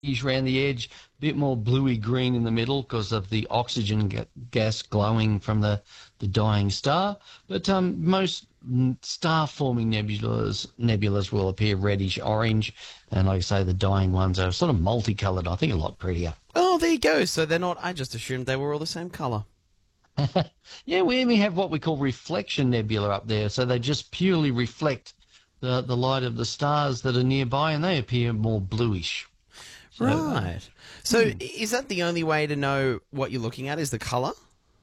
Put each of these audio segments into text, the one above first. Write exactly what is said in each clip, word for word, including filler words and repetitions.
around the edge, a bit more bluey green in the middle because of the oxygen ga- gas glowing from the, the dying star. But um, most star-forming nebulas nebulas will appear reddish orange, and like I say, the dying ones are sort of multicoloured. I think a lot prettier. Oh, there you go. So they're not. I just assumed they were all the same colour. Yeah, we we have what we call reflection nebula up there, so they just purely reflect the the light of the stars that are nearby, and they appear more bluish. So, Right. So is that the only way to know what you're looking at is the colour?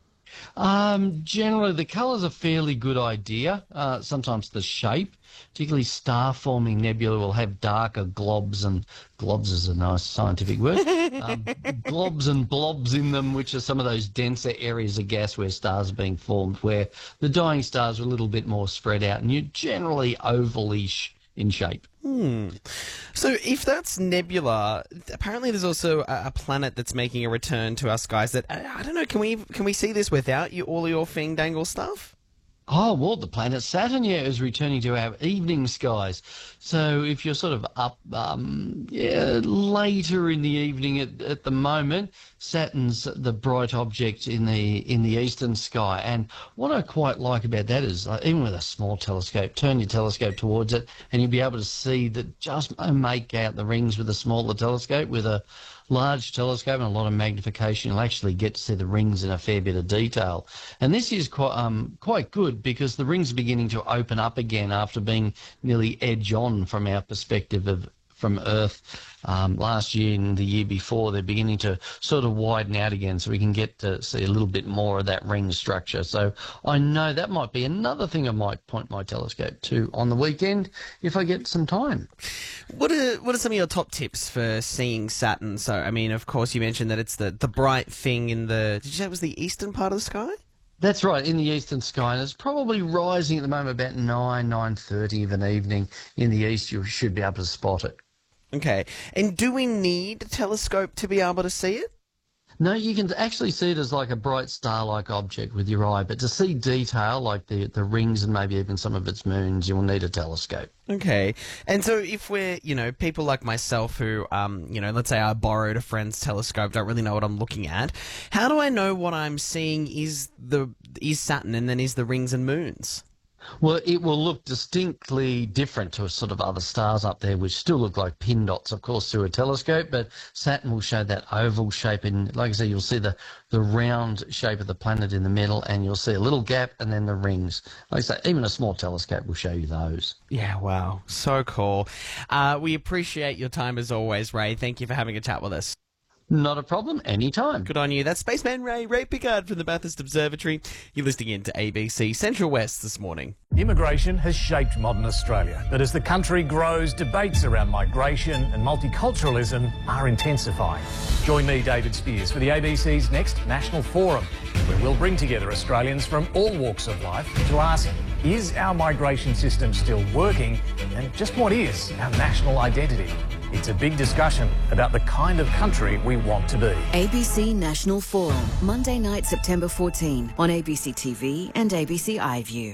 Um, generally, the colour's a fairly good idea. Uh, sometimes the shape, particularly star-forming nebula, will have darker globs, and globs is a nice scientific word. um, globs and blobs in them, which are some of those denser areas of gas where stars are being formed, where the dying stars are a little bit more spread out, and you're generally ovalish in shape. Hmm. So if that's nebula, apparently there's also a, a planet that's making a return to our skies that, I, I don't know, can we can we see this without you, all your Fing Dangle stuff? Oh, well, the planet Saturn, yeah, is returning to our evening skies. So if you're sort of up um, yeah, later in the evening at, at the moment, Saturn's the bright object in the in the eastern sky. And what I quite like about that is, uh, even with a small telescope, turn your telescope towards it and you'll be able to see that just make out the rings with a smaller telescope. With a large telescope and a lot of magnification, you'll actually get to see the rings in a fair bit of detail. And this is quite um, quite good because the rings are beginning to open up again after being nearly edge on from our perspective of from Earth um, last year and the year before. They're beginning to sort of widen out again, so we can get to see a little bit more of that ring structure. So I know that might be another thing I might point my telescope to on the weekend if I get some time. What are what are some of your top tips for seeing Saturn? So, I mean, of course, you mentioned that it's the, the bright thing in the... Did you say it was the eastern part of the sky? That's right, in the eastern sky, and it's probably rising at the moment about nine, nine thirty of an evening in the east. You should be able to spot it. Okay. And do we need a telescope to be able to see it? No, you can actually see it as like a bright star-like object with your eye, but to see detail like the, the rings and maybe even some of its moons, you'll need a telescope. Okay. And so if we're, you know, people like myself who, um, you know, let's say I borrowed a friend's telescope, don't really know what I'm looking at, how do I know what I'm seeing is the is Saturn and then is the rings and moons? Well, it will look distinctly different to a sort of other stars up there, which still look like pin dots, of course, through a telescope, but Saturn will show that oval shape, and like I say, you'll see the, the round shape of the planet in the middle, and you'll see a little gap and then the rings. Like I say, even a small telescope will show you those. Yeah, wow. So cool. Uh, we appreciate your time as always, Ray. Thank you for having a chat with us. Not a problem, anytime. Good on you. That's Spaceman Ray, Ray Pickard from the Bathurst Observatory. You're listening in to A B C Central West this morning. Immigration has shaped modern Australia, but as the country grows, debates around migration and multiculturalism are intensifying. Join me, David Spears, for the A B C's next National Forum, where we'll bring together Australians from all walks of life to ask, is our migration system still working, and just what is our national identity? It's a big discussion about the kind of country we want to be. A B C National Forum, Monday night, September fourteenth on A B C T V and A B C iView.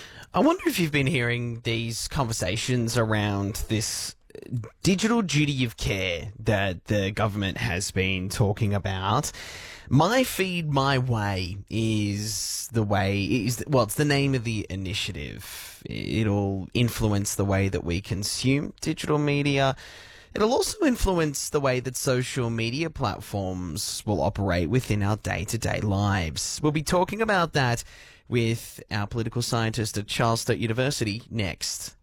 I wonder if you've been hearing these conversations around this digital duty of care that the government has been talking about. My Feed My Way is the way, is well, it's the name of the initiative. It'll influence the way that we consume digital media. It'll also influence the way that social media platforms will operate within our day-to-day lives. We'll be talking about that with our political scientist at Charles Sturt University next.